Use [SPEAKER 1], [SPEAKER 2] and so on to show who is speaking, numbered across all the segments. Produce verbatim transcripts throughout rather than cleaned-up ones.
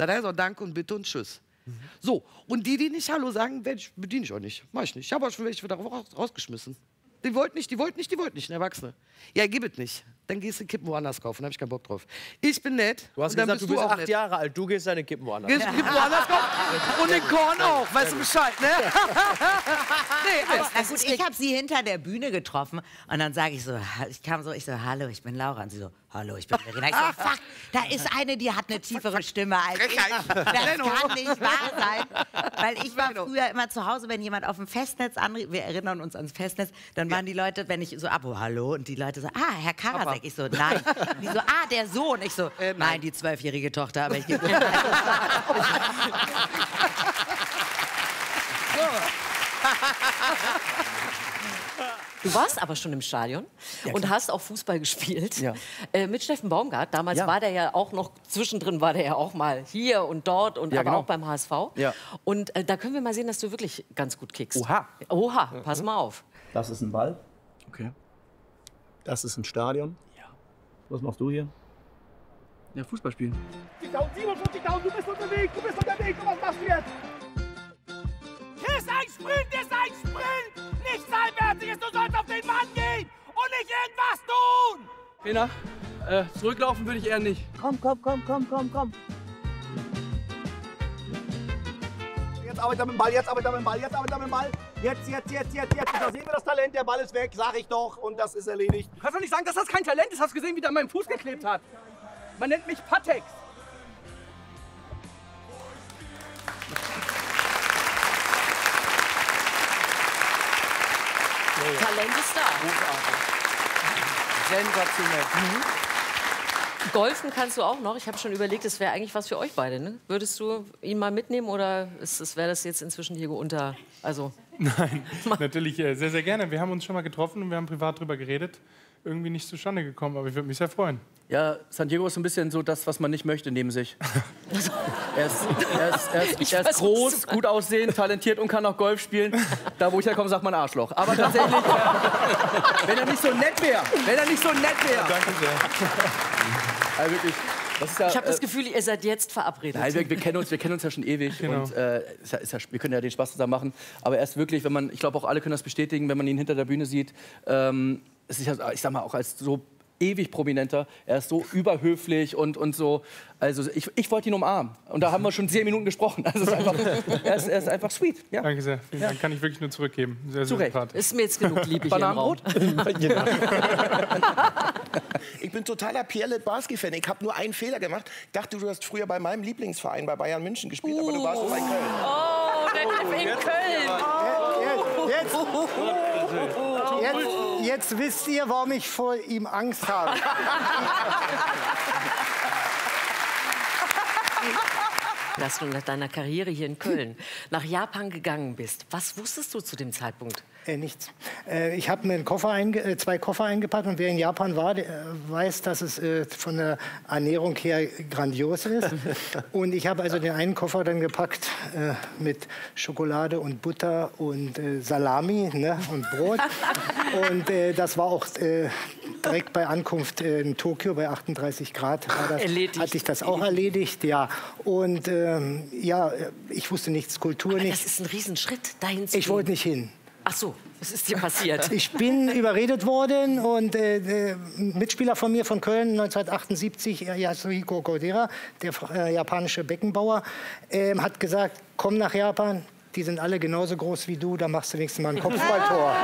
[SPEAKER 1] Das heißt auch Danke und Bitte und Tschüss. Mhm. So, und die, die nicht Hallo sagen, ich, bediene ich auch nicht. Mach ich nicht. Ich habe auch schon welche wieder rausgeschmissen. Die wollten nicht, die wollten nicht, die wollten nicht, ein Erwachsene. Ja, gib es nicht. Dann gehst du Kippen woanders kaufen, da habe ich keinen Bock drauf. Ich bin nett.
[SPEAKER 2] Du hast gesagt, du bist acht Jahre alt, du gehst deine Kippen woanders.
[SPEAKER 1] Gehst Kippen woanders kaufen und den Korn auch, weißt du Bescheid, ne?
[SPEAKER 3] Nee, aber, na gut, ich habe sie hinter der Bühne getroffen und dann sage ich so, ich kam so, ich so, hallo, ich bin Laura. Und sie so, hallo, ich bin Verena. Ich so, fuck, da ist eine, die hat eine tiefere Stimme als ich. Das kann nicht wahr sein. Weil ich war früher immer zu Hause, wenn jemand auf dem Festnetz anrief, wir erinnern uns ans Festnetz, dann waren die Leute, wenn ich so, Abo, hallo, und die Leute so, ah, Herr Karasek. Ich so, nein. Die so, ah, der Sohn. Ich so, äh, nein. nein, die zwölfjährige Tochter, aber ich gebe so.
[SPEAKER 4] Du warst aber schon im Stadion ja, und hast auch Fußball gespielt.
[SPEAKER 2] Ja.
[SPEAKER 4] Äh, mit Steffen Baumgart. Damals
[SPEAKER 2] ja.
[SPEAKER 4] war der ja auch noch, zwischendrin war der ja auch mal hier und dort und
[SPEAKER 2] ja,
[SPEAKER 4] aber
[SPEAKER 2] genau.
[SPEAKER 4] auch beim H S V.
[SPEAKER 2] Ja.
[SPEAKER 4] Und äh, da können wir mal sehen, dass du wirklich ganz gut kickst.
[SPEAKER 2] Oha.
[SPEAKER 4] Oha, pass mal auf.
[SPEAKER 5] Das ist ein Ball.
[SPEAKER 2] Okay.
[SPEAKER 5] Das ist ein Stadion.
[SPEAKER 2] Ja.
[SPEAKER 5] Was machst du hier?
[SPEAKER 2] Ja, Fußball spielen.
[SPEAKER 6] siebenundfünfzigtausend, du bist unterwegs, du bist unterwegs, und was machst du jetzt? Hier ist ein Sprint, hier ist ein Sprint! Nichts Halbwertiges, du sollst auf den Mann gehen und nicht irgendwas tun!
[SPEAKER 2] Trainer, äh, zurücklaufen würde ich eher nicht.
[SPEAKER 5] Komm, komm, komm, komm, komm, komm.
[SPEAKER 6] Jetzt arbeitet er mit dem Ball, jetzt arbeitet er mit dem Ball, jetzt arbeitet er mit dem Ball. Jetzt, jetzt, jetzt, jetzt, jetzt. Da sehen wir das Talent, der Ball ist weg, sag ich doch, und das ist erledigt.
[SPEAKER 2] Du kannst doch nicht sagen, dass das kein Talent ist. Hast du gesehen, wie der an meinem Fuß geklebt hat? Man nennt mich Patex.
[SPEAKER 4] Talent ist da.
[SPEAKER 2] Sensationell.
[SPEAKER 4] Mhm. Golfen kannst du auch noch. Ich habe schon überlegt, das wäre eigentlich was für euch beide. Ne? Würdest du ihn mal mitnehmen oder wäre das jetzt inzwischen hier unter? Also
[SPEAKER 7] Nein, natürlich äh, sehr, sehr gerne. Wir haben uns schon mal getroffen und wir haben privat drüber geredet. Irgendwie nicht zustande gekommen, aber ich würde mich sehr freuen.
[SPEAKER 2] Ja, San Diego ist so ein bisschen so das, was man nicht möchte neben sich. er ist, er ist, er ist, er ist groß, gut aussehend, talentiert und kann auch Golf spielen. Da, wo ich herkomme, sagt man Arschloch. Aber tatsächlich, äh, wenn er nicht so nett wäre, wenn er nicht so nett wäre.
[SPEAKER 7] Danke sehr.
[SPEAKER 2] Also wirklich, das ist ja,
[SPEAKER 4] ich habe das
[SPEAKER 2] äh,
[SPEAKER 4] Gefühl, ihr seid jetzt verabredet.
[SPEAKER 2] Nein, wir, wir, kennen uns, wir kennen uns ja schon ewig.
[SPEAKER 7] Genau.
[SPEAKER 2] Und, äh, ist ja, ist ja, wir können ja den Spaß zusammen machen. Aber er ist wirklich, wenn man, ich glaube auch alle können das bestätigen, wenn man ihn hinter der Bühne sieht, ähm, es ist ja, ich sag mal, auch als so ewig Prominenter. Er ist so überhöflich und, und so. Also ich, ich wollte ihn umarmen. Und da haben wir schon zehn Minuten gesprochen. Also es ist einfach, er, ist, er ist einfach sweet. Ja.
[SPEAKER 7] Danke sehr. Vielen Dank. Kann ich wirklich nur zurückgeben. Sehr, sehr sympathisch.
[SPEAKER 4] Ist mir jetzt genug lieb, ich
[SPEAKER 2] Bananenbrot?
[SPEAKER 8] Ich bin totaler Pierre Litbarski-Fan. Ich habe nur einen Fehler gemacht. Ich dachte, du hast früher bei meinem Lieblingsverein, bei Bayern München gespielt, uh. aber du warst nur bei Köln.
[SPEAKER 4] Oh, der in Köln.
[SPEAKER 9] Jetzt, jetzt, jetzt, jetzt wisst ihr, warum ich vor ihm Angst habe.
[SPEAKER 4] Dass du nach deiner Karriere hier in Köln nach Japan gegangen bist. Was wusstest du zu dem Zeitpunkt?
[SPEAKER 9] Äh, nichts. Äh, ich habe mir einen Koffer einge äh, zwei Koffer eingepackt und wer in Japan war, der äh, weiß, dass es äh, von der Ernährung her grandios ist. Und ich habe also den einen Koffer dann gepackt äh, mit Schokolade und Butter und äh, Salami, ne, und Brot. Und äh, das war auch äh, direkt bei Ankunft äh, in Tokio bei achtunddreißig Grad. War das,
[SPEAKER 4] erledigt.
[SPEAKER 9] Hatte ich das auch erledigt, ja. Und ähm, ja, ich wusste nichts, Kultur
[SPEAKER 4] Aber
[SPEAKER 9] nicht.
[SPEAKER 4] das ist ein Riesenschritt, dahin zu
[SPEAKER 9] Ich wollte nicht hin.
[SPEAKER 4] Ach so, was ist dir passiert?
[SPEAKER 9] Ich bin überredet worden und äh, ein Mitspieler von mir von Köln neunzehnhundertachtundsiebzig, Yasuhiko Kodera, der äh, japanische Beckenbauer, äh, hat gesagt, komm nach Japan, die sind alle genauso groß wie du, da machst du nächstes Mal ein Kopfballtor.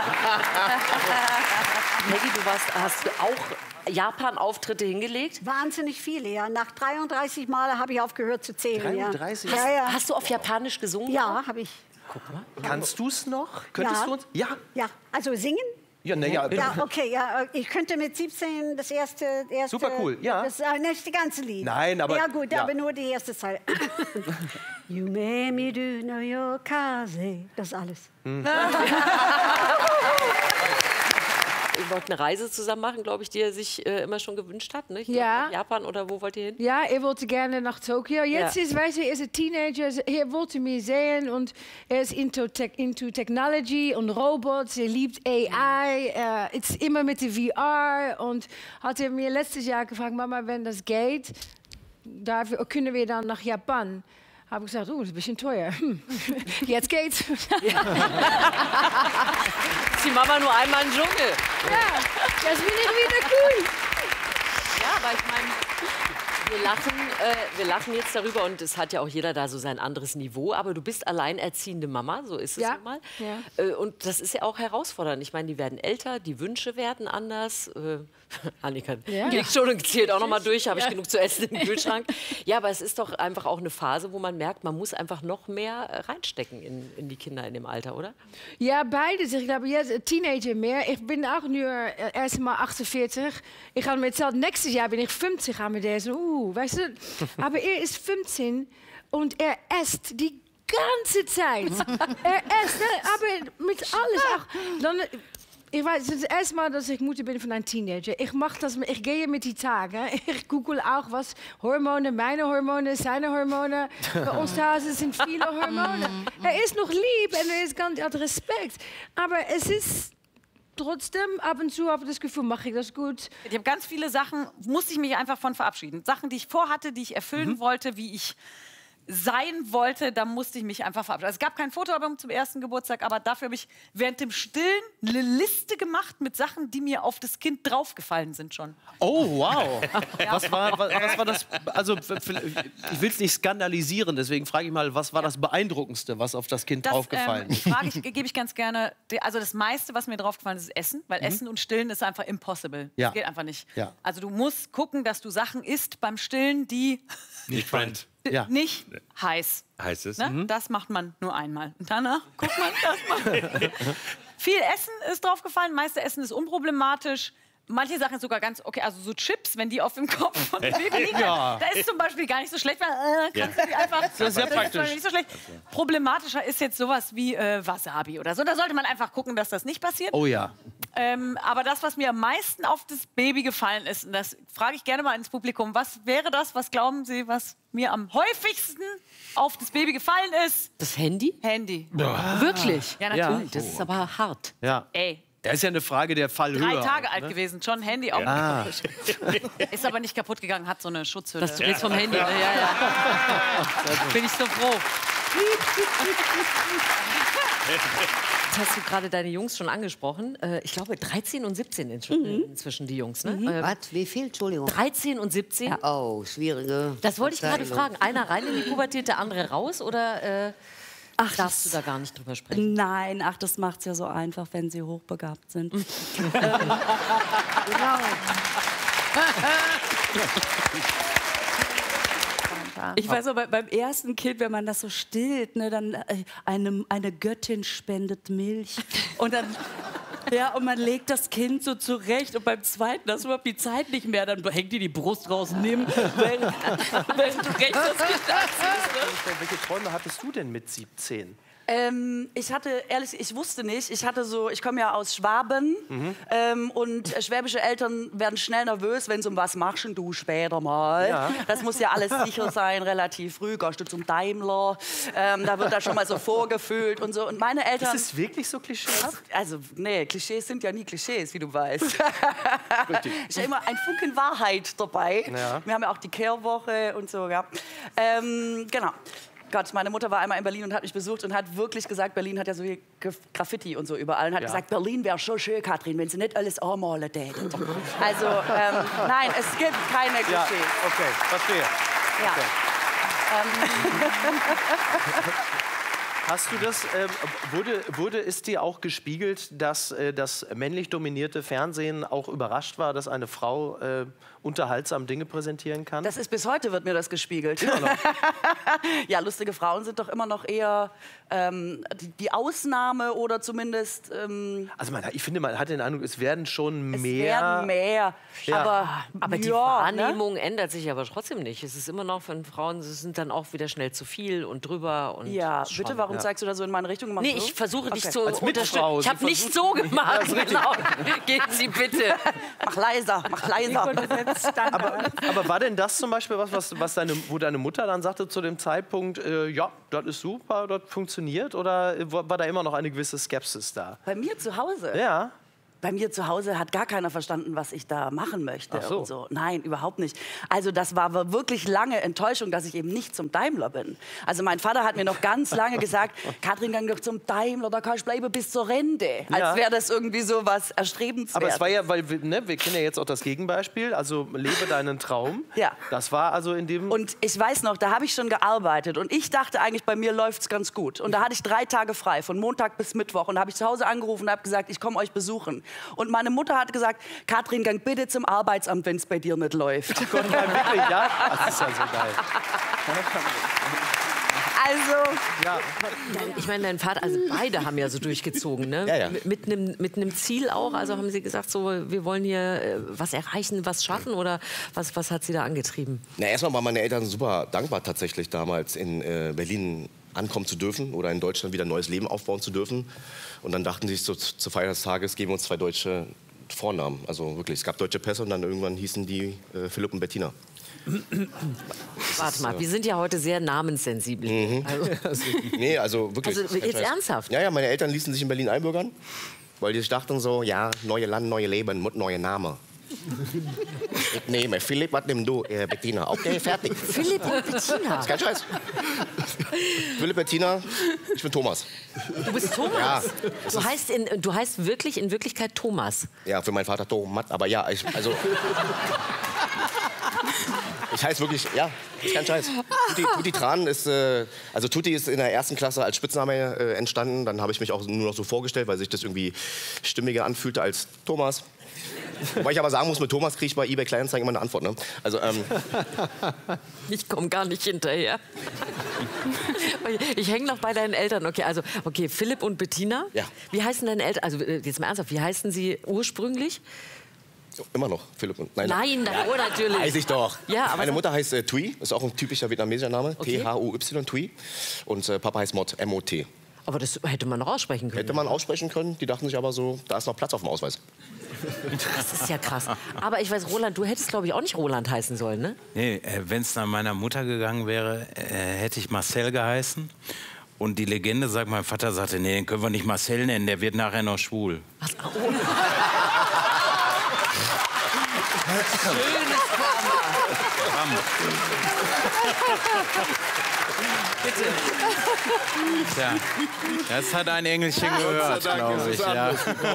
[SPEAKER 4] Maggie, du warst, hast du auch Japan-Auftritte hingelegt?
[SPEAKER 10] Wahnsinnig viele, ja. Nach dreiunddreißig Mal habe ich aufgehört zu zählen.
[SPEAKER 8] dreiunddreißig?
[SPEAKER 10] Ja. Ja, ja.
[SPEAKER 4] Hast du auf Japanisch gesungen?
[SPEAKER 10] Ja, habe ich.
[SPEAKER 4] Guck mal.
[SPEAKER 8] Kannst du es noch? Könntest
[SPEAKER 10] Ja.
[SPEAKER 8] du uns? Ja.
[SPEAKER 10] Ja, also singen?
[SPEAKER 8] Ja, na ja.
[SPEAKER 10] Ja, okay, ja. Ich könnte mit siebzehn das erste... erste
[SPEAKER 8] Super cool, ja.
[SPEAKER 10] Das, äh, nicht die ganze Lied.
[SPEAKER 8] Nein, aber-
[SPEAKER 10] Ja gut,
[SPEAKER 8] ja.
[SPEAKER 10] aber nur die erste Zeile. Yume miru no yokaze. Das ist alles.
[SPEAKER 4] Ihr wollt eine Reise zusammen machen, glaube ich, die er sich äh, immer schon gewünscht hat, ne? Ich glaub,
[SPEAKER 11] Ja.
[SPEAKER 4] nach Japan oder wo wollt ihr hin?
[SPEAKER 11] Ja, er wollte gerne nach Tokio. Jetzt
[SPEAKER 4] Ja.
[SPEAKER 11] ist, weißt du, er ist ein Teenager, er wollte mich sehen und er ist into, te into Technology und Robots, er liebt A I, er ist immer mit der V R und hat er mir letztes Jahr gefragt, Mama, wenn das geht, da können wir dann nach Japan. Habe ich gesagt, oh, das ist ein bisschen teuer. Hm. Jetzt geht's.
[SPEAKER 4] Ja. Ist die Mama nur einmal im Dschungel?
[SPEAKER 11] Ja, das bin ich wieder cool.
[SPEAKER 4] Ja, aber ich meine, wir lachen, äh, wir lachen jetzt darüber und es hat ja auch jeder da so sein anderes Niveau. Aber du bist alleinerziehende Mama, so ist es
[SPEAKER 11] ja.
[SPEAKER 4] nun mal.
[SPEAKER 11] Ja.
[SPEAKER 4] Äh, und das ist ja auch herausfordernd. Ich meine, die werden älter, die Wünsche werden anders. Äh, Annika
[SPEAKER 11] ja.
[SPEAKER 4] geht schon und zählt auch noch mal durch, habe ich ja. genug zu essen im Kühlschrank. Ja, aber es ist doch einfach auch eine Phase, wo man merkt, man muss einfach noch mehr reinstecken in, in die Kinder in dem Alter, oder?
[SPEAKER 11] Ja, beides. Ich glaube, jetzt Teenager mehr. Ich bin auch nu erst mal achtundvierzig. Ich habe mir gesagt, nächstes Jahr bin ich fünfzig. Haben wir der so, uh, weißt du? Aber er ist fünfzehn und er esst die ganze Zeit. Er esst, aber mit alles. Auch, dann, ich weiß, het is het eerste Mal, dass ich Mutter bin von einem Teenager. Ich mache das, ich gehe mit die Tage. Ich google auch, was Hormone, meine Hormone, seine Hormone. Bei uns zu Hause sind viele Hormone. Er ist noch lieb und er ist ganz, hat Respekt. Aber es ist trotzdem, ab und zu habe ich das Gefühl, mache ich das gut.
[SPEAKER 12] Ich habe ganz viele Sachen, musste ich mich einfach von verabschieden. Sachen, die ich vorhatte, die ich erfüllen mhm. wollte, wie ich sein wollte, da musste ich mich einfach verabschieden. Also es gab kein Fotoalbum zum ersten Geburtstag, aber dafür habe ich während dem Stillen eine Liste gemacht mit Sachen, die mir auf das Kind draufgefallen sind schon.
[SPEAKER 13] Oh, wow. Ja. Was, war, was, was war das? Also, ich will es nicht skandalisieren, deswegen frage ich mal, was war das Beeindruckendste, was auf das Kind
[SPEAKER 12] das,
[SPEAKER 13] draufgefallen ist?
[SPEAKER 12] Ähm, frage ich, gebe ich ganz gerne. Also das meiste, was mir draufgefallen ist, ist Essen, weil mhm. Essen und Stillen ist einfach impossible.
[SPEAKER 13] Ja.
[SPEAKER 12] Das geht einfach nicht.
[SPEAKER 13] Ja.
[SPEAKER 12] Also du musst gucken, dass du Sachen isst beim Stillen, die
[SPEAKER 14] nicht brennt.
[SPEAKER 12] Ja. Nicht heiß.
[SPEAKER 14] Heiß ist.
[SPEAKER 12] Ne? Mhm. Das macht man nur einmal. Und danach guckt man das mal. Viel Essen ist draufgefallen. Meiste Essen ist unproblematisch. Manche Sachen sogar ganz okay. Also so Chips, wenn die auf dem Kopf von dem Baby liegen, ja. da ist zum Beispiel gar nicht so schlecht, weil äh, kannst ja. du die einfach.
[SPEAKER 13] Das ist sehr praktisch.
[SPEAKER 12] Ist nicht so schlecht. Problematischer ist jetzt sowas wie äh, Wasabi oder so. Da sollte man einfach gucken, dass das nicht passiert.
[SPEAKER 13] Oh ja.
[SPEAKER 12] Ähm, aber das, was mir am meisten auf das Baby gefallen ist, und das frage ich gerne mal ins Publikum, was wäre das, was glauben Sie, was mir am häufigsten auf das Baby gefallen ist?
[SPEAKER 4] Das Handy?
[SPEAKER 12] Handy.
[SPEAKER 4] Ja. Wirklich?
[SPEAKER 12] Ja, natürlich.
[SPEAKER 4] Ja. Das ist aber hart.
[SPEAKER 13] Ja.
[SPEAKER 12] Ey.
[SPEAKER 13] Das ist ja eine Frage der Fallhöhe.
[SPEAKER 12] Drei Tage
[SPEAKER 13] auch,
[SPEAKER 12] alt
[SPEAKER 13] ne?
[SPEAKER 12] gewesen, schon Handy auch.
[SPEAKER 13] Ah.
[SPEAKER 12] Ist aber nicht kaputt gegangen, hat so eine Schutzhülle.
[SPEAKER 4] Das du redest vom Handy. Ja, ja. ja. Bin ich so froh. Jetzt hast du gerade deine Jungs schon angesprochen. Ich glaube, dreizehn und siebzehn inzwischen, inzwischen die Jungs. Ne?
[SPEAKER 3] Mhm. Ähm, Was? Wie viel? Entschuldigung.
[SPEAKER 4] dreizehn und siebzehn.
[SPEAKER 3] Ja, oh, schwierige.
[SPEAKER 4] Das wollte ich gerade fragen. Einer rein in die Pubertät, der andere raus? Oder äh, ach, darfst du da gar nicht drüber sprechen?
[SPEAKER 15] Nein, ach, das macht es ja so einfach, wenn sie hochbegabt sind. ähm,
[SPEAKER 3] Genau.
[SPEAKER 15] Ich weiß aber, beim ersten Kind, wenn man das so stillt, ne, dann äh, eine, eine Göttin spendet Milch. Und dann, ja, und man legt das Kind so zurecht. Und beim zweiten hast du überhaupt die Zeit nicht mehr. Dann hängt die die Brust raus, nimm, während, während du rechts das Kind anziehst.
[SPEAKER 13] Welche Träume hattest du denn mit siebzehn?
[SPEAKER 15] Ähm, ich hatte, ehrlich, ich wusste nicht. Ich hatte so, ich komme ja aus Schwaben mhm. ähm, und äh, schwäbische Eltern werden schnell nervös, wenn es um was machst und du später mal. Ja. Das muss ja alles sicher sein, relativ früh. Gehst du zum Daimler, ähm, da wird da schon mal so vorgefühlt und so. Und meine Eltern.
[SPEAKER 13] Ist es wirklich so klischeehaft?
[SPEAKER 15] Also, nee, Klischees sind ja nie Klischees, wie du weißt. Ich habe immer ein Funken Wahrheit dabei. Ja. Wir haben ja auch die Kehrwoche und so, ja. Ähm, genau. Gott, meine Mutter war einmal in Berlin und hat mich besucht und hat wirklich gesagt, Berlin hat ja so viel Graffiti und so überall. Und hat ja. gesagt, Berlin wäre schon schön, Katrin, wenn sie nicht alles anmalen täten. Also, ähm, nein, es gibt keine Klischees.
[SPEAKER 13] Ja, okay, verstehe.
[SPEAKER 15] Ja.
[SPEAKER 13] Okay. Ähm. Hast du das, äh, wurde, wurde es dir auch gespiegelt, dass äh, das männlich dominierte Fernsehen auch überrascht war, dass eine Frau äh, unterhaltsam Dinge präsentieren kann?
[SPEAKER 15] Das ist bis heute, wird mir das gespiegelt.
[SPEAKER 13] Immer noch.
[SPEAKER 15] Ja, lustige Frauen sind doch immer noch eher ähm, die, die Ausnahme oder zumindest... Ähm,
[SPEAKER 13] also man, ich finde, man hat den Eindruck, es werden schon
[SPEAKER 15] es
[SPEAKER 13] mehr...
[SPEAKER 15] Es werden mehr,
[SPEAKER 13] ja.
[SPEAKER 15] aber...
[SPEAKER 4] Aber die
[SPEAKER 15] ja,
[SPEAKER 4] Wahrnehmung
[SPEAKER 15] ne?
[SPEAKER 4] ändert sich aber trotzdem nicht. Es ist immer noch von Frauen, sie sind dann auch wieder schnell zu viel und drüber. Und
[SPEAKER 15] ja, bitte,
[SPEAKER 4] schon.
[SPEAKER 15] warum
[SPEAKER 4] ja.
[SPEAKER 15] zeigst du da so in meine Richtung?
[SPEAKER 4] Nee, ich versuche dich
[SPEAKER 15] okay.
[SPEAKER 4] zu unterstützen. Ich habe nicht so gemacht. Ja, genau. Gehen Sie bitte.
[SPEAKER 15] Mach leiser, mach leiser.
[SPEAKER 13] aber, aber war denn das zum Beispiel was, was, was deine, wo deine Mutter dann sagte zu dem Zeitpunkt, äh, ja, das ist super, das funktioniert? Oder war da immer noch eine gewisse Skepsis da?
[SPEAKER 15] Bei mir zu Hause?
[SPEAKER 13] Ja.
[SPEAKER 15] bei mir zu Hause hat gar keiner verstanden, was ich da machen möchte.
[SPEAKER 13] Ach so.
[SPEAKER 15] Und so. Nein, überhaupt nicht. Also das war wirklich lange Enttäuschung, dass ich eben nicht zum Daimler bin. Also mein Vater hat mir noch ganz lange gesagt, Katrin, gang doch zum Daimler, da kannst du bleiben bis zur Rente. Als
[SPEAKER 13] Ja.
[SPEAKER 15] wäre das irgendwie so was Erstrebenswertes.
[SPEAKER 13] Aber es war ja, weil wir, ne, wir kennen ja jetzt auch das Gegenbeispiel, also lebe deinen Traum.
[SPEAKER 15] Ja.
[SPEAKER 13] Das war also in dem...
[SPEAKER 15] Und ich weiß noch, da habe ich schon gearbeitet und ich dachte eigentlich, bei mir läuft es ganz gut. Und da hatte ich drei Tage frei, von Montag bis Mittwoch. Und da habe ich zu Hause angerufen und habe gesagt, ich komme euch besuchen. Und meine Mutter hat gesagt, Katrin, gang bitte zum Arbeitsamt, wenn es bei dir nicht läuft.
[SPEAKER 13] Oh Gott, nein, wirklich, ja? Das ist ja so geil.
[SPEAKER 15] Also,
[SPEAKER 13] ja.
[SPEAKER 4] Ich meine, dein Vater, also beide haben ja so durchgezogen, ne?
[SPEAKER 8] Ja, ja.
[SPEAKER 4] Mit einem mit einem Ziel auch. Also haben sie gesagt, so, wir wollen hier äh, was erreichen, was schaffen, oder was, was hat sie da angetrieben?
[SPEAKER 8] Na, erstmal waren meine Eltern super dankbar tatsächlich damals in äh, Berlin ankommen zu dürfen oder in Deutschland wieder ein neues Leben aufbauen zu dürfen. Und dann dachten sie sich so, zur Feier des Tages geben wir uns zwei deutsche Vornamen. Also wirklich, es gab deutsche Pässe und dann irgendwann hießen die äh, Philipp und Bettina.
[SPEAKER 4] Warte mal, wir sind ja heute sehr namenssensibel.
[SPEAKER 8] Mhm.
[SPEAKER 4] Also,
[SPEAKER 8] Nee, also wirklich.
[SPEAKER 4] Also jetzt ernsthaft?
[SPEAKER 8] Ja, ja, meine Eltern ließen sich in Berlin einbürgern, weil die sich dachten so, ja, neue Land, neue Leben, mit neue Name. Ich nehme Philipp, was nimmst du? Äh, Bettina. Okay, fertig.
[SPEAKER 4] Philipp und Bettina?
[SPEAKER 8] Das ist kein Scheiß. Philipp, Bettina, ich bin Thomas.
[SPEAKER 4] Du bist Thomas?
[SPEAKER 8] Ja.
[SPEAKER 4] Du heißt, in, du heißt wirklich in Wirklichkeit Thomas.
[SPEAKER 8] Ja, für meinen Vater Thomas, aber ja, ich, also... Ich heiße wirklich, ja, ist kein Scheiß. Tutti, Tutti Tran ist, äh, also Tutti ist in der ersten Klasse als Spitzname äh, entstanden. Dann habe ich mich auch nur noch so vorgestellt, weil sich das irgendwie stimmiger anfühlte als Thomas. Wobei ich aber sagen muss, mit Thomas kriege ich bei eBay Kleinanzeigen immer eine Antwort. Ne? Also, ähm,
[SPEAKER 4] Ich komme gar nicht hinterher. Ich hänge noch bei deinen Eltern. Okay, also okay, Philipp und Bettina.
[SPEAKER 8] Ja.
[SPEAKER 4] Wie heißen deine Eltern? Also äh, jetzt mal ernsthaft, wie heißen sie ursprünglich?
[SPEAKER 8] immer noch Philipp und...
[SPEAKER 4] Nein, deine Uhr natürlich.
[SPEAKER 8] Weiß ich doch.
[SPEAKER 4] Ja, aber
[SPEAKER 8] Meine
[SPEAKER 4] so-
[SPEAKER 8] Mutter heißt äh, Thuy, ist auch ein typischer vietnamesischer Name.
[SPEAKER 4] Okay.
[SPEAKER 8] T H U Y, Thuy. Und äh, Papa heißt Mott, M O T.
[SPEAKER 4] Aber das hätte man noch aussprechen können.
[SPEAKER 8] Hätte man aussprechen können. Die dachten sich aber so, da ist noch Platz auf dem Ausweis.
[SPEAKER 4] Das ist ja krass. Aber ich weiß, Roland, du hättest, glaube ich, auch nicht Roland heißen sollen, ne?
[SPEAKER 14] Nee, wenn es nach meiner Mutter gegangen wäre, äh, hätte ich Marcel geheißen. Und die Legende sagt, mein Vater sagte, nee, den können wir nicht Marcel nennen, der wird nachher noch schwul.
[SPEAKER 4] Was? Oh. Schönes Karma. Bitte.
[SPEAKER 14] Tja, das hat ein Engelchen gehört, glaube ich. Ja.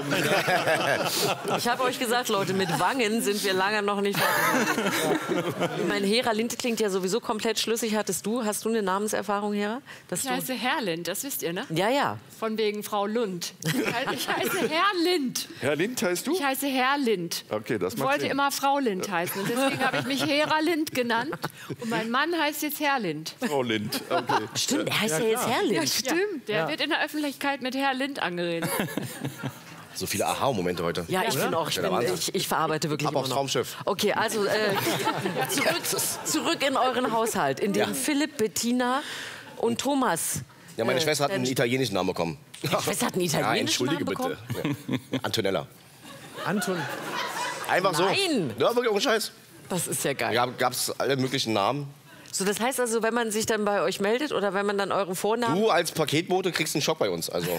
[SPEAKER 4] Ich habe euch gesagt, Leute, mit Wangen sind wir lange noch nicht fertig. Ich meine, Hera Lind klingt ja sowieso komplett schlüssig. Hattest du, hast du eine Namenserfahrung, Hera? Dass
[SPEAKER 16] Ich
[SPEAKER 4] du
[SPEAKER 16] heiße Herr Lind, das wisst ihr, ne?
[SPEAKER 4] ja, ja.
[SPEAKER 16] Von wegen Frau Lund. Ich heiße Herr Lind.
[SPEAKER 17] Herr Lind heißt du?
[SPEAKER 16] Ich heiße Herr Lind.
[SPEAKER 17] Okay, das
[SPEAKER 16] Ich
[SPEAKER 17] macht
[SPEAKER 16] wollte
[SPEAKER 17] Sinn.
[SPEAKER 16] immer Frau Lind heißen. Und deswegen habe ich mich Hera Lind genannt. Und mein Mann heißt jetzt Herr Lind.
[SPEAKER 17] Frau Lind, okay.
[SPEAKER 4] Stimmt, er heißt ja, jetzt Herr Lind.
[SPEAKER 16] Ja, stimmt. Der
[SPEAKER 8] Ja.
[SPEAKER 16] wird in der Öffentlichkeit mit Herr Lind angeredet.
[SPEAKER 8] So viele Aha-Momente heute.
[SPEAKER 4] Ja, ich
[SPEAKER 8] Oder?
[SPEAKER 4] bin auch, ich,
[SPEAKER 8] Ja, der
[SPEAKER 4] bin,
[SPEAKER 8] Wahnsinn.
[SPEAKER 4] ich, ich verarbeite wirklich
[SPEAKER 8] Hab auch
[SPEAKER 4] immer noch.
[SPEAKER 8] Traumschiff.
[SPEAKER 4] Okay, also äh, zurück, zurück in euren Haushalt, in dem
[SPEAKER 8] Ja.
[SPEAKER 4] Philipp, Bettina und Thomas.
[SPEAKER 8] Ja, meine
[SPEAKER 4] äh,
[SPEAKER 8] Schwester hat einen
[SPEAKER 4] deine-
[SPEAKER 8] italienischen Namen bekommen.
[SPEAKER 4] Deine Schwester hat einen
[SPEAKER 8] Ja,
[SPEAKER 4] italienischen
[SPEAKER 8] entschuldige
[SPEAKER 4] Namen
[SPEAKER 8] bitte. Ja. Antonella.
[SPEAKER 2] Anton.
[SPEAKER 8] Einfach so.
[SPEAKER 4] Nein.
[SPEAKER 8] Ja, wirklich ohne Scheiß.
[SPEAKER 4] Das ist ja geil.
[SPEAKER 8] Ja, gab es alle möglichen Namen.
[SPEAKER 4] So, das heißt also, wenn man sich dann bei euch meldet oder wenn man dann euren Vornamen...
[SPEAKER 8] Du als Paketbote kriegst einen Schock bei uns. Also.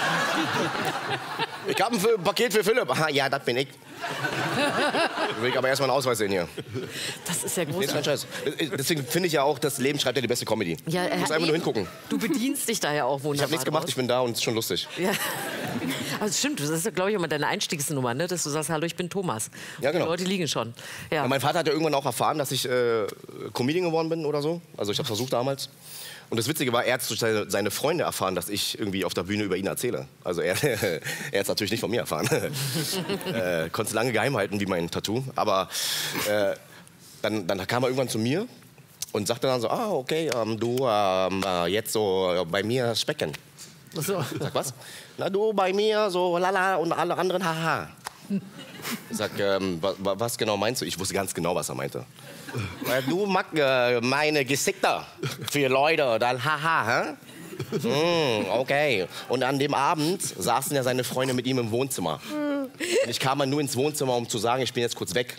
[SPEAKER 8] Ich habe ein F- Paket für Philipp. Aha, ja, das bin ich. Will ich aber erstmal einen Ausweis sehen hier.
[SPEAKER 4] Das ist ja
[SPEAKER 8] Nee, ist kein
[SPEAKER 4] großartig.
[SPEAKER 8] Scheiß. Deswegen finde ich ja auch, das Leben schreibt ja die beste Comedy.
[SPEAKER 4] Ja,
[SPEAKER 8] du musst
[SPEAKER 4] äh,
[SPEAKER 8] einfach nur
[SPEAKER 4] eben.
[SPEAKER 8] hingucken.
[SPEAKER 4] Du bedienst dich da ja auch wunderbar.
[SPEAKER 8] Ich habe nichts gemacht,
[SPEAKER 4] draus.
[SPEAKER 8] ich bin da und es ist schon lustig.
[SPEAKER 4] Ja. Also stimmt, das ist, glaube ich, immer deine Einstiegsnummer, ne? Dass du sagst, hallo, ich bin Thomas.
[SPEAKER 8] Ja, genau.
[SPEAKER 4] Die Leute liegen schon. Ja.
[SPEAKER 8] Ja, mein Vater hat ja irgendwann auch erfahren, dass ich äh, Comedian geworden bin oder so. Also ich habe versucht damals. Und das Witzige war, er hat durch seine, seine Freunde erfahren, dass ich irgendwie auf der Bühne über ihn erzähle. Also er, er hat es natürlich nicht von mir erfahren. äh, Konnte es lange geheim halten, wie mein Tattoo. Aber äh, dann, dann kam er irgendwann zu mir und sagte dann so, ah, okay, ähm, du ähm, äh, jetzt so äh, bei mir specken.
[SPEAKER 2] So.
[SPEAKER 8] Ich sag, was? Na, du bei mir so lala und alle anderen haha. Ich sag, ähm, wa, wa, was genau meinst du? Ich wusste ganz genau, was er meinte. Weil du magst äh, meine Gesichter für Leute, dann haha, hä? Mm, okay. Und an dem Abend saßen ja seine Freunde mit ihm im Wohnzimmer. Und ich kam mal nur ins Wohnzimmer, um zu sagen, ich bin jetzt kurz weg.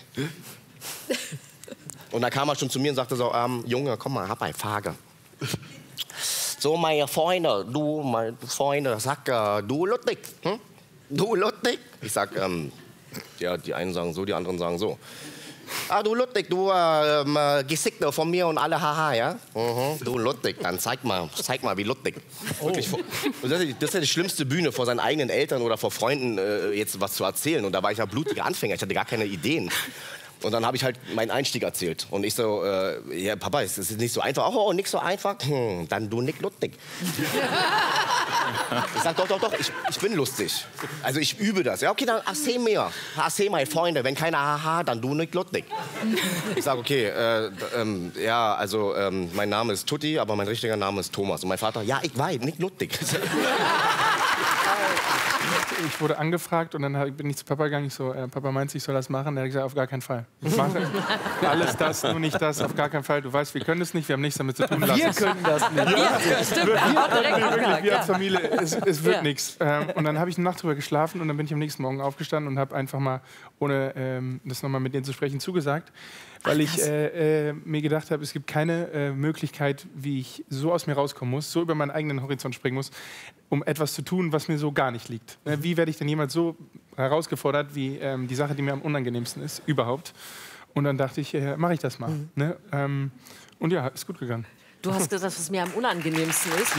[SPEAKER 8] Und dann kam er schon zu mir und sagte so, ähm, Junge, komm mal, hab eine Frage. So, meine Freunde, du, meine Freunde, sag, äh, du Ludwig, hm? du Ludwig. Ich sag, ähm, ja, die einen sagen so, die anderen sagen so. Ah, du Ludwig, du ähm, Gesichter von mir und alle haha, ja? Mhm. Du Ludwig, dann zeig mal, zeig mal, wie Ludwig. Oh. Wirklich, das ist ja die schlimmste Bühne, vor seinen eigenen Eltern oder vor Freunden äh, jetzt was zu erzählen. Und da war ich ja blutiger Anfänger, ich hatte gar keine Ideen. Und dann habe ich halt meinen Einstieg erzählt. Und ich so, äh, ja, Papa, es ist nicht so einfach. Oh, nicht so einfach? Hm, dann du nicht Ludwig. Ich sag, doch, doch, doch, ich, ich bin lustig. Also ich übe das. Ja, okay, dann erzähl mir. Erzähl mal, Freunde, wenn keiner haha, dann du nicht Ludwig. Ich sag, okay, äh, ähm, ja, also ähm, mein Name ist Tutti, aber mein richtiger Name ist Thomas. Und mein Vater, ja, ich weiß, nicht Ludwig.
[SPEAKER 7] Ich wurde angefragt und dann bin ich zu Papa gegangen. Ich so, äh, Papa meint, ich soll das machen? Er hat gesagt, auf gar keinen Fall. Ich mache alles das, nur nicht das, auf gar keinen Fall. Du weißt, wir können es nicht, wir haben nichts damit zu tun. Lass
[SPEAKER 2] Wir
[SPEAKER 7] es.
[SPEAKER 2] können das nicht.
[SPEAKER 7] Ja,
[SPEAKER 2] Ja,
[SPEAKER 7] wir,
[SPEAKER 2] stimmt.
[SPEAKER 7] wir,
[SPEAKER 2] Ja, direkt
[SPEAKER 7] wir, wirklich, wir
[SPEAKER 2] ja.
[SPEAKER 7] als Familie, es, es wird
[SPEAKER 2] Ja.
[SPEAKER 7] nichts. Ähm, und dann habe ich eine Nacht drüber geschlafen und dann bin ich am nächsten Morgen aufgestanden und habe einfach mal, ohne ähm, das nochmal mit denen zu sprechen, zugesagt. Weil ich äh, äh, mir gedacht habe, es gibt keine äh, Möglichkeit, wie ich so aus mir rauskommen muss, so über meinen eigenen Horizont springen muss, um etwas zu tun, was mir so gar nicht liegt. Äh, wie werde ich denn jemals so herausgefordert, wie ähm, die Sache, die mir am unangenehmsten ist, überhaupt? Und dann dachte ich, äh, mache ich das mal. Mhm. Ne? Ähm, und ja, ist gut gegangen.
[SPEAKER 4] Du hast gesagt, was mir am unangenehmsten ist.
[SPEAKER 7] Ja.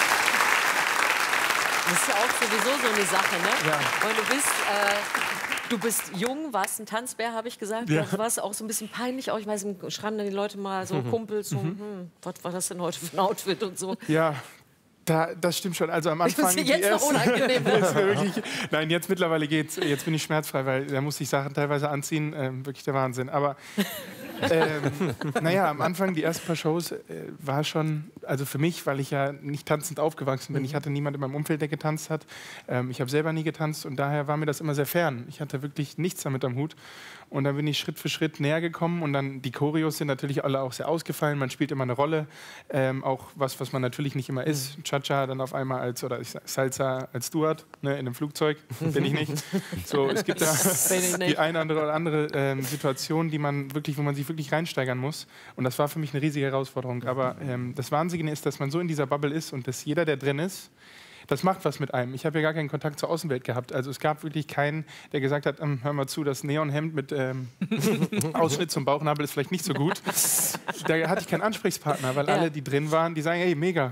[SPEAKER 4] Das ist ja auch sowieso so eine Sache, ne?
[SPEAKER 7] Ja.
[SPEAKER 4] Weil du bist, äh, du bist jung, warst ein Tanzbär, habe ich gesagt.
[SPEAKER 7] Ja.
[SPEAKER 4] Du warst auch so ein bisschen peinlich. Auch ich weiß, im schreiben dann die Leute mal so,
[SPEAKER 7] Mhm.
[SPEAKER 4] Kumpels, so,
[SPEAKER 7] Mhm.
[SPEAKER 4] hm, was war das denn heute für ein Outfit und so.
[SPEAKER 7] Ja, da, das stimmt schon. Also am
[SPEAKER 4] Das ist
[SPEAKER 7] Anfang...
[SPEAKER 4] jetzt
[SPEAKER 7] die
[SPEAKER 4] noch
[SPEAKER 7] ersten-
[SPEAKER 4] unangenehm.
[SPEAKER 7] Das ist wirklich, nein, jetzt mittlerweile geht's. Jetzt bin ich schmerzfrei, weil da musste ich Sachen teilweise anziehen. Ähm, wirklich der Wahnsinn. Aber ähm, naja, am Anfang, die ersten paar Shows, äh, war schon, also für mich, weil ich ja nicht tanzend aufgewachsen bin. Ich hatte niemand in meinem Umfeld, der getanzt hat. Ähm, ich habe selber nie getanzt und daher war mir das immer sehr fern. Ich hatte wirklich nichts damit am Hut. Und dann bin ich Schritt für Schritt näher gekommen und dann die Choreos sind natürlich alle auch sehr ausgefallen. Man spielt immer eine Rolle, ähm, auch was, was man natürlich nicht immer ist. Cha-Cha dann auf einmal als, oder ich sag, Salsa als Steward, ne, in einem Flugzeug, bin ich nicht. So, es gibt da
[SPEAKER 4] Bin ich nicht.
[SPEAKER 7] die eine andere oder andere ähm, Situation, die man wirklich, wo man sich wirklich reinsteigern muss. Und das war für mich eine riesige Herausforderung. Aber ähm, das Wahnsinnige ist, dass man so in dieser Bubble ist und dass jeder, der drin ist, das macht was mit einem. Ich habe ja gar keinen Kontakt zur Außenwelt gehabt. Also es gab wirklich keinen, der gesagt hat, ähm, hör mal zu, das Neonhemd mit ähm, Ausschnitt zum Bauchnabel ist vielleicht nicht so gut. Da hatte ich keinen Ansprechpartner, weil
[SPEAKER 4] Ja.
[SPEAKER 7] alle, die drin waren, die sagen, ey, mega.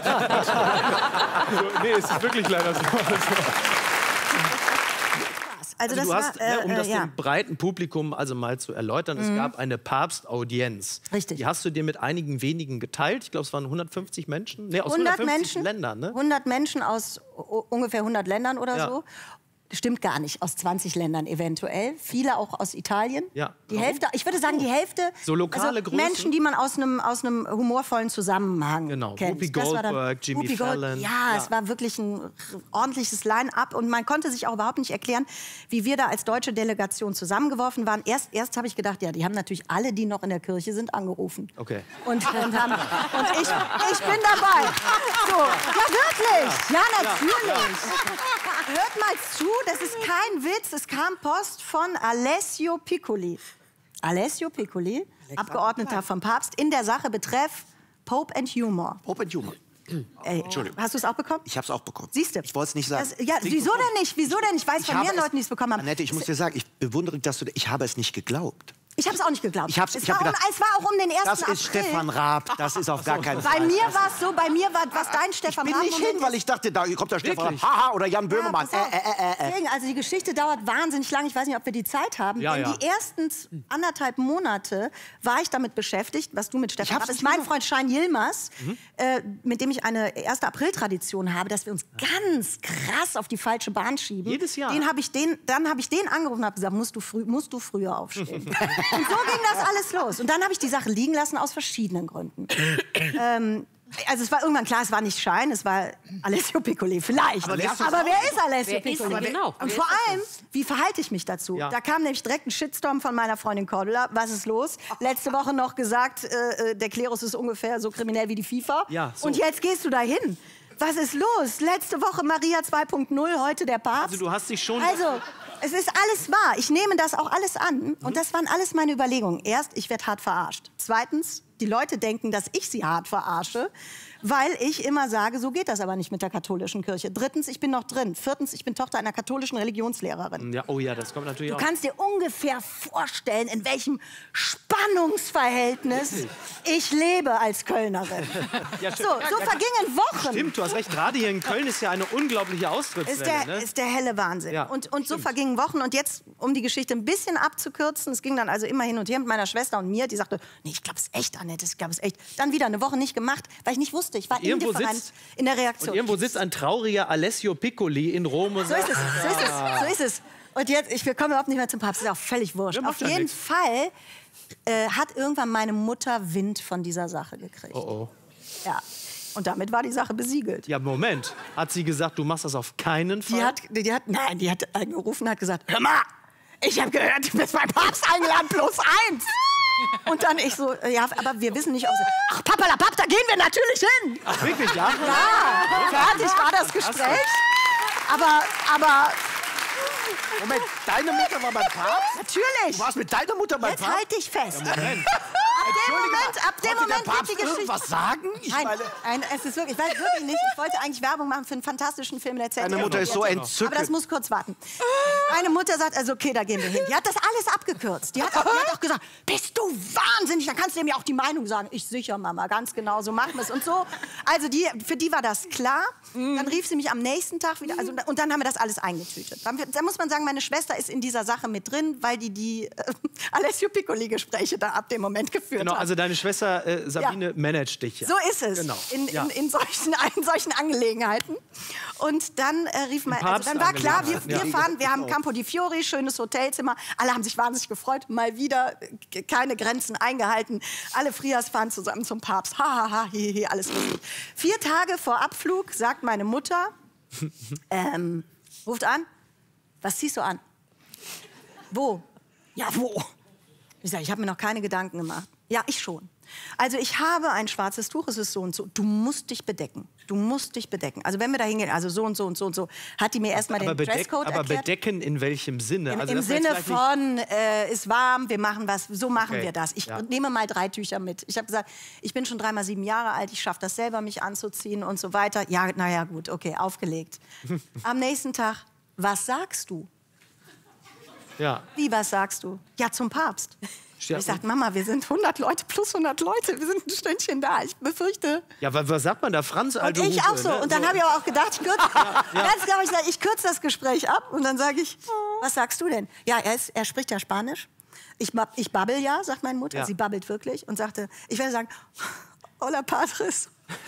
[SPEAKER 7] So, nee, es ist wirklich leider so.
[SPEAKER 17] Also
[SPEAKER 18] Also, das
[SPEAKER 17] du hast,
[SPEAKER 18] war, äh,
[SPEAKER 17] ne, um das
[SPEAKER 18] äh, ja.
[SPEAKER 17] dem breiten Publikum also mal zu erläutern, es
[SPEAKER 18] Mhm.
[SPEAKER 17] gab eine Papstaudienz.
[SPEAKER 18] Richtig.
[SPEAKER 17] Die hast du dir mit einigen wenigen geteilt. Ich glaube, es waren hundertfünfzig Menschen. Nee, aus
[SPEAKER 18] hundert
[SPEAKER 17] hundertfünfzig
[SPEAKER 18] Menschen,
[SPEAKER 17] Ländern, ne?
[SPEAKER 18] hundert Menschen aus u- ungefähr hundert Ländern oder
[SPEAKER 17] Ja.
[SPEAKER 18] so. Stimmt gar nicht, aus zwanzig Ländern eventuell. Viele auch aus Italien.
[SPEAKER 17] Ja.
[SPEAKER 18] Die Hälfte, ich würde sagen, die Hälfte.
[SPEAKER 17] So lokale
[SPEAKER 18] also
[SPEAKER 17] Größen?
[SPEAKER 18] Menschen, die man aus einem aus einem humorvollen Zusammenhang
[SPEAKER 17] Genau.
[SPEAKER 18] kennt.
[SPEAKER 17] Whoopi
[SPEAKER 18] Das war dann-
[SPEAKER 17] Goldberg, Jimmy
[SPEAKER 18] Whoopi Gold-
[SPEAKER 17] Fallon.
[SPEAKER 18] Ja,
[SPEAKER 17] Ja.
[SPEAKER 18] es war wirklich ein ordentliches Line-up und man konnte sich auch überhaupt nicht erklären, wie wir da als deutsche Delegation zusammengeworfen waren. Erst, erst habe ich gedacht, ja, die haben natürlich alle, die noch in der Kirche sind, angerufen.
[SPEAKER 17] Okay.
[SPEAKER 18] Und, und, haben, und ich, ich bin dabei. So, ja, wirklich. Ja, natürlich. Hört mal zu, das ist kein Witz. Es kam Post von Alessio Piccoli. Alessio Piccoli, Abgeordneter vom Papst, in der Sache betreff Pope and Humor.
[SPEAKER 19] Pope and Humor.
[SPEAKER 18] Ey,
[SPEAKER 19] Entschuldigung.
[SPEAKER 18] hast du es auch bekommen?
[SPEAKER 19] Ich habe es auch bekommen.
[SPEAKER 18] Siehst du?
[SPEAKER 19] Ich wollte es nicht sagen.
[SPEAKER 18] Das, ja, wieso denn nicht? Wieso denn? Ich weiß
[SPEAKER 19] Ich
[SPEAKER 18] von
[SPEAKER 19] habe
[SPEAKER 18] mehr
[SPEAKER 19] es-
[SPEAKER 18] Leuten, die es bekommen haben.
[SPEAKER 19] Annette, ich muss dir sagen, ich bewundere, dass du... Ich habe es nicht geglaubt.
[SPEAKER 18] Ich habe es auch nicht geglaubt.
[SPEAKER 19] Ich hab's-
[SPEAKER 18] es,
[SPEAKER 19] ich hab
[SPEAKER 18] war
[SPEAKER 19] gedacht,
[SPEAKER 18] um, es war auch um den ersten
[SPEAKER 19] Das ist
[SPEAKER 18] April.
[SPEAKER 19] Stefan Raab. Das ist auf gar keinen Fall.
[SPEAKER 18] Bei mir war es so, bei mir war was dein Stefan
[SPEAKER 19] Ich bin
[SPEAKER 18] Raab
[SPEAKER 19] nicht
[SPEAKER 18] Moment
[SPEAKER 19] hin, weil
[SPEAKER 18] ist-
[SPEAKER 19] ich dachte, da kommt der Stefan Raab.
[SPEAKER 17] Wirklich?
[SPEAKER 19] Haha, oder Jan Böhmermann.
[SPEAKER 18] Ja, pass auf.
[SPEAKER 19] äh, äh, äh, äh.
[SPEAKER 18] Deswegen, also die Geschichte dauert wahnsinnig lang. Ich weiß nicht, ob wir die Zeit haben.
[SPEAKER 17] Ja,
[SPEAKER 18] denn
[SPEAKER 17] ja.
[SPEAKER 18] die ersten anderthalb Monate war ich damit beschäftigt, was du mit Stefan
[SPEAKER 19] hab's
[SPEAKER 18] Raab. Das ist
[SPEAKER 19] nicht
[SPEAKER 18] mein Freund Schein Yilmaz,
[SPEAKER 19] Mhm.
[SPEAKER 18] äh, mit dem ich eine erste April-Tradition habe, dass wir uns ganz krass auf die falsche Bahn schieben.
[SPEAKER 17] Jedes Jahr.
[SPEAKER 18] Den hab ich den, dann habe ich den angerufen und habe gesagt, musst du, früh, musst du früher aufstehen. Und so ging das alles los. Und dann habe ich die Sache liegen lassen aus verschiedenen Gründen. ähm, also es war irgendwann klar, es war nicht Schein, es war Alessio Piccoli, vielleicht.
[SPEAKER 19] Aber
[SPEAKER 18] Aber,
[SPEAKER 19] wer ist das
[SPEAKER 18] wer
[SPEAKER 19] auch?
[SPEAKER 18] ist Alessio
[SPEAKER 4] Wer ist
[SPEAKER 18] Piccoli?
[SPEAKER 4] denn genau?
[SPEAKER 18] Und
[SPEAKER 4] Wer
[SPEAKER 18] vor
[SPEAKER 4] ist das
[SPEAKER 18] allem, wie verhalte ich mich dazu?
[SPEAKER 17] Ja.
[SPEAKER 18] Da kam nämlich direkt ein Shitstorm von meiner Freundin Cordula. Was ist los? Letzte Woche noch gesagt, äh, äh, der Klerus ist ungefähr so kriminell wie die FIFA.
[SPEAKER 17] Ja, so.
[SPEAKER 18] Und jetzt gehst du dahin. Was ist los? Letzte Woche Maria zwei Punkt null, heute der Papst.
[SPEAKER 17] Also du hast dich schon...
[SPEAKER 18] Also, es ist alles wahr. Ich nehme das auch alles an. Und das waren alles meine Überlegungen. Erst, ich werde hart verarscht. Zweitens, die Leute denken, dass ich sie hart verarsche, weil ich immer sage, so geht das aber nicht mit der katholischen Kirche. Drittens, ich bin noch drin. Viertens, ich bin Tochter einer katholischen Religionslehrerin.
[SPEAKER 13] Ja, oh ja, das kommt natürlich
[SPEAKER 18] Du
[SPEAKER 13] auch.
[SPEAKER 18] kannst dir ungefähr vorstellen, in welchem Spannungsverhältnis ich lebe als Kölnerin.
[SPEAKER 13] Ja,
[SPEAKER 18] so,
[SPEAKER 13] stimmt.
[SPEAKER 18] so vergingen Wochen.
[SPEAKER 13] Stimmt, du hast recht. Gerade hier in Köln ist ja eine unglaubliche Austrittswelle.
[SPEAKER 18] Ist der,
[SPEAKER 13] ne?
[SPEAKER 18] ist der helle Wahnsinn.
[SPEAKER 13] Ja,
[SPEAKER 18] und und so vergingen Wochen. Und jetzt, um die Geschichte ein bisschen abzukürzen, es ging dann also immer hin und her mit meiner Schwester und mir. Die sagte, nee, ich glaube es echt, Annette, ich glaube es echt. Dann wieder eine Woche nicht gemacht, weil ich nicht wusste. Ich war
[SPEAKER 13] Irgendwo
[SPEAKER 18] indifferent
[SPEAKER 13] sitzt-
[SPEAKER 18] in der Reaktion.
[SPEAKER 13] Und irgendwo sitzt ein trauriger Alessio Piccoli in Rom und
[SPEAKER 18] So ist
[SPEAKER 13] sagt...
[SPEAKER 18] es, so ist es, so ist es. Und jetzt, ich, wir kommen überhaupt nicht mehr zum Papst, ist auch völlig wurscht.
[SPEAKER 13] Ja, macht
[SPEAKER 18] Auf
[SPEAKER 13] ja
[SPEAKER 18] jeden
[SPEAKER 13] nix.
[SPEAKER 18] Fall äh, hat irgendwann meine Mutter Wind von dieser Sache gekriegt.
[SPEAKER 13] Oh, oh.
[SPEAKER 18] Ja. Und damit war die Sache besiegelt.
[SPEAKER 13] Ja, Moment. Hat sie gesagt, du machst das auf keinen Fall?
[SPEAKER 18] Die hat, die hat, nein, die hat angerufen und hat gesagt, hör mal, ich habe gehört, du bist beim Papst eingeladen, plus eins. Und dann ich so, ja, aber wir wissen nicht, ob sie, ach, Papalapap, da gehen wir natürlich hin.
[SPEAKER 13] Ach, wirklich, ja?
[SPEAKER 18] Ja, fertig war das Gespräch. Aber, aber...
[SPEAKER 19] Moment, deine Mutter war beim Papst?
[SPEAKER 18] Natürlich.
[SPEAKER 19] Du warst mit deiner Mutter beim
[SPEAKER 18] Jetzt
[SPEAKER 19] Papst?
[SPEAKER 18] halt dich fest.
[SPEAKER 19] Ja, Moment.
[SPEAKER 18] Ab dem
[SPEAKER 19] Entschuldige
[SPEAKER 18] Moment,
[SPEAKER 19] mal,
[SPEAKER 18] ab dem
[SPEAKER 19] konnte der
[SPEAKER 18] Moment
[SPEAKER 19] Papst
[SPEAKER 18] geht die Geschichte.
[SPEAKER 19] irgendwas sagen? Ich
[SPEAKER 18] Nein,
[SPEAKER 19] meine-
[SPEAKER 18] nein, es ist wirklich, ich weiß wirklich nicht. Ich wollte eigentlich Werbung machen für einen fantastischen Film, der Z D F.
[SPEAKER 19] Deine Mutter ist so entzückt.
[SPEAKER 18] Aber das muss kurz warten. Meine Mutter sagt, also okay, da gehen wir hin. Die hat das alles abgekürzt. Die hat auch, die hat auch gesagt, bist du wahnsinnig? Dann kannst du mir auch die Meinung sagen. Ich sicher, Mama, ganz genau, so machen wir es. Und so, also die, für die war das klar. Dann rief sie mich am nächsten Tag wieder, also, und dann haben wir das alles eingetütet. Dann, da muss man sagen, meine Schwester ist in dieser Sache mit drin, weil die die äh, Alessio Piccoli-Gespräche da ab dem Moment geführt
[SPEAKER 13] Genau,
[SPEAKER 18] hat.
[SPEAKER 13] also deine Schwester äh, Sabine managt dich ja.
[SPEAKER 18] So ist es.
[SPEAKER 13] Genau.
[SPEAKER 18] In,
[SPEAKER 13] Ja.
[SPEAKER 18] in, in, solchen, in solchen Angelegenheiten. Und dann äh, rief man, also dann war klar, wir, wir
[SPEAKER 13] Ja.
[SPEAKER 18] fahren, wir haben Campo di Fiori, schönes Hotelzimmer. Alle haben sich wahnsinnig gefreut. Mal wieder äh, keine Grenzen eingehalten. Alle Frias fahren zusammen zum Papst. Ha, ha, ha, hi, hi, alles lustig. Vier Tage vor Abflug sagt meine Mutter, ähm, ruft an, was ziehst du an? Wo? Ja, wo? Ich sage, ich habe mir noch keine Gedanken gemacht. Ja, ich schon. Also ich habe ein schwarzes Tuch, es ist so und so. Du musst dich bedecken. Du musst dich bedecken. Also wenn wir da hingehen, also so und so und so und so, hat die mir erstmal den
[SPEAKER 13] aber, bedeck,
[SPEAKER 18] Dresscode
[SPEAKER 13] aber
[SPEAKER 18] erklärt.
[SPEAKER 13] bedecken in welchem Sinne?
[SPEAKER 18] Im,
[SPEAKER 13] Also,
[SPEAKER 18] im
[SPEAKER 13] dass man
[SPEAKER 18] Sinne
[SPEAKER 13] jetzt vielleicht nicht-
[SPEAKER 18] von, äh, ist warm, wir machen was, so machen
[SPEAKER 13] Okay.
[SPEAKER 18] wir das. Ich
[SPEAKER 13] Ja.
[SPEAKER 18] nehme mal drei Tücher mit. Ich habe gesagt, ich bin schon dreimal sieben Jahre alt, ich schaffe das selber, mich anzuziehen und so weiter. Ja, naja, gut, okay, aufgelegt. Am nächsten Tag, was sagst du?
[SPEAKER 13] Ja.
[SPEAKER 18] Wie, was sagst du? Ja, zum Papst.
[SPEAKER 13] Ja,
[SPEAKER 18] Ich sage, Mama, wir sind hundert Leute plus hundert Leute, wir sind ein Stündchen da. Ich befürchte...
[SPEAKER 13] Ja, was, was sagt man da? Franz,
[SPEAKER 18] Und
[SPEAKER 13] alte
[SPEAKER 18] ich
[SPEAKER 13] Hupe,
[SPEAKER 18] auch so.
[SPEAKER 13] Ne?
[SPEAKER 18] Und dann habe ich aber auch gedacht, ich kürze,
[SPEAKER 13] ja.
[SPEAKER 18] ganz genau, ich, sag, ich kürze das Gespräch ab. Und dann sage ich, was sagst du denn? Ja, er, ist, er spricht ja Spanisch. Ich, bab- ich babbel ja, sagt meine Mutter.
[SPEAKER 13] Ja.
[SPEAKER 18] Sie babbelt wirklich. Und sagte, ich werde sagen, hola Patris.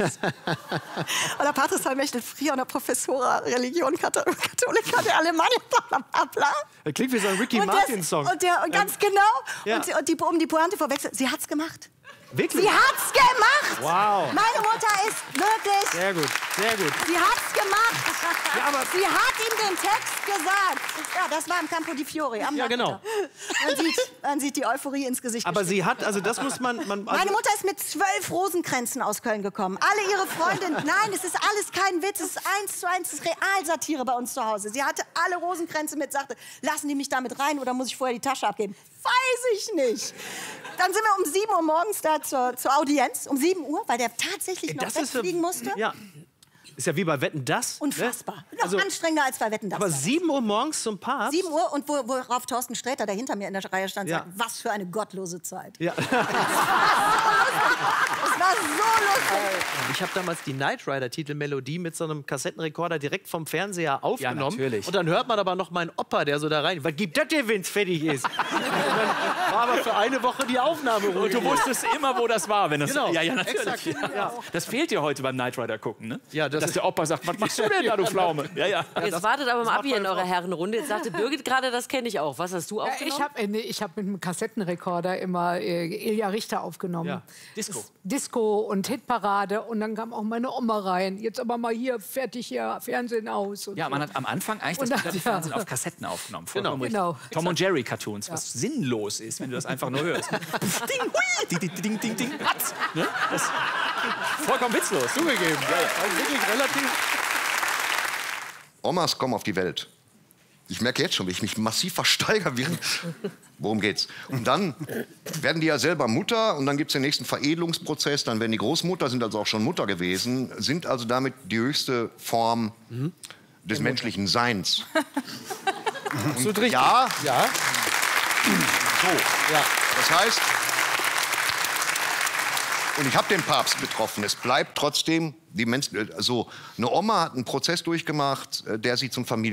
[SPEAKER 18] Hola Patris, soy möchte früher una professora Religion Katholika de Alemania, bla bla bla.
[SPEAKER 13] Das klingt wie so ein Ricky
[SPEAKER 18] Und, das,
[SPEAKER 13] Martin-Song.
[SPEAKER 18] und, der, und ganz
[SPEAKER 13] Ähm,
[SPEAKER 18] genau.
[SPEAKER 13] ja.
[SPEAKER 18] Und, und die, um die Pointe vorwechseln, sie hat's gemacht.
[SPEAKER 13] Wirklich?
[SPEAKER 18] Sie hat's gemacht!
[SPEAKER 13] Wow.
[SPEAKER 18] Meine Mutter ist wirklich...
[SPEAKER 13] Sehr gut, sehr gut.
[SPEAKER 18] Sie hat's gemacht! Sie hat ihm den Text gesagt. Ja, das war im Campo di Fiori. Am
[SPEAKER 13] Ja, genau.
[SPEAKER 18] Nachmittag. Man sieht, man sieht die Euphorie ins Gesicht.
[SPEAKER 13] Aber
[SPEAKER 18] geschrieben.
[SPEAKER 13] sie hat, also das muss man... man also
[SPEAKER 18] Meine Mutter ist mit zwölf Rosenkränzen aus Köln gekommen. Alle ihre Freundinnen. Nein, es ist alles kein Witz. Es ist eins zu eins Realsatire bei uns zu Hause. Sie hatte alle Rosenkränze mit, sagte, lassen die mich damit rein oder muss ich vorher die Tasche abgeben? Weiß ich nicht. Dann sind wir um sieben Uhr morgens da zur, zur Audienz. Um sieben Uhr, weil der tatsächlich noch
[SPEAKER 13] das ist für-
[SPEAKER 18] wegfliegen musste.
[SPEAKER 13] Ja. Ist ja wie bei Wetten, das.
[SPEAKER 18] Unfassbar.
[SPEAKER 13] Ne?
[SPEAKER 18] Noch
[SPEAKER 13] Also,
[SPEAKER 18] anstrengender als bei Wetten, das.
[SPEAKER 13] aber sieben Uhr morgens zum Papst?
[SPEAKER 18] Sieben Uhr und wo, worauf Thorsten Sträter, der hinter mir in der Reihe stand,
[SPEAKER 13] Ja.
[SPEAKER 18] sagt, was für eine gottlose Zeit.
[SPEAKER 13] Ja.
[SPEAKER 18] Es war so lustig.
[SPEAKER 13] Ich habe damals die Knight Rider-Titelmelodie mit so einem Kassettenrekorder direkt vom Fernseher aufgenommen.
[SPEAKER 17] natürlich.
[SPEAKER 13] Und dann hört man aber noch meinen Opa, der so da rein. Was gibt das denn, wenn es fertig ist? Und dann war aber für eine Woche die Aufnahme ruhig.
[SPEAKER 17] Und du wusstest immer, wo das war. Wenn das,
[SPEAKER 13] Genau.
[SPEAKER 17] Ja, ja, natürlich.
[SPEAKER 13] Exakt.
[SPEAKER 17] Ja. Das fehlt dir heute beim Knight Rider gucken, ne?
[SPEAKER 13] Ja, das
[SPEAKER 17] Dass
[SPEAKER 13] ist-
[SPEAKER 17] der Opa sagt, was machst du denn da, du Pflaume? Ja, ja.
[SPEAKER 4] Jetzt wartet aber mal ab hier in eurer Herrenrunde. Jetzt sagte Birgit gerade, das kenne ich auch. Was hast du
[SPEAKER 16] Ja,
[SPEAKER 4] aufgenommen?
[SPEAKER 16] ich habe nee, ich hab mit einem Kassettenrekorder immer äh, Ilja Richter aufgenommen.
[SPEAKER 17] Ja. Disco.
[SPEAKER 16] Das Disco und Hitparade. Und dann kam auch meine Oma rein. Jetzt aber mal hier, fertig hier, Fernsehen aus. Und
[SPEAKER 17] Ja,
[SPEAKER 16] so.
[SPEAKER 17] man hat am Anfang eigentlich das
[SPEAKER 16] Und dann-
[SPEAKER 17] komplette
[SPEAKER 16] ja.
[SPEAKER 17] Fernsehen auf Kassetten aufgenommen. Vollkommen
[SPEAKER 16] Genau.
[SPEAKER 17] richtig.
[SPEAKER 16] Genau.
[SPEAKER 17] Tom und Jerry Cartoons, was sinnlos ist, wenn du das einfach nur hörst. Ding, hui, ding, ding, ding, ding, ding, hatz. Ne? Das ist vollkommen witzlos.
[SPEAKER 13] Zugegeben. Ja, ja. Also wirklich relativ.
[SPEAKER 20] Omas kommen auf die Welt. Ich merke jetzt schon, wie ich mich massiv versteigere. Während worum geht's? Und dann werden die ja selber Mutter und dann gibt es den nächsten Veredelungsprozess. Dann werden die Großmutter, sind also auch schon Mutter gewesen, sind also damit die höchste Form mhm. des menschlichen Seins. Und ja,
[SPEAKER 19] ja.
[SPEAKER 20] So, ja. Das heißt, und ich habe den Papst getroffen. Es bleibt trotzdem, die Menschen, also eine Oma hat einen Prozess durchgemacht, der sie zum Familien